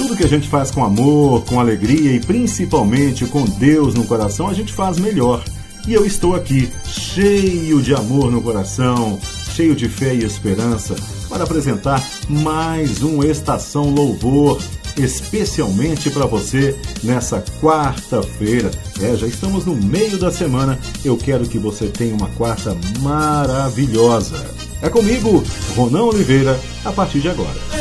Tudo que a gente faz com amor, com alegria e principalmente com Deus no coração, a gente faz melhor. E eu estou aqui, cheio de amor no coração, cheio de fé e esperança, para apresentar mais um Estação Louvor, especialmente para você nessa quarta-feira. Já estamos no meio da semana, eu quero que você tenha uma quarta maravilhosa. É comigo, Ronan Oliveira, a partir de agora.